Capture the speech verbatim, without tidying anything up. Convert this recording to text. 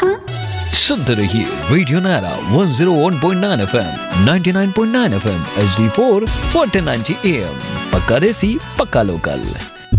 हाँ। सुनते रहिए radio Naira one zero one point nine FM, ninety nine point nine FM, H D four, fourteen ninety am. पक्का देसी, पक्का लोकल।